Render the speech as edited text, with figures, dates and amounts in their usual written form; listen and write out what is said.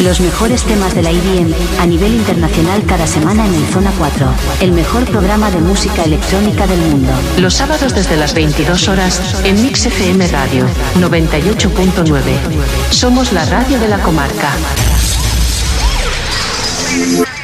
Los mejores temas de la EDM a nivel internacional cada semana en el Zona 4, el mejor programa de música electrónica del mundo. Los sábados desde las 22 horas en Mix FM Radio 98.9. Somos la radio de la comarca.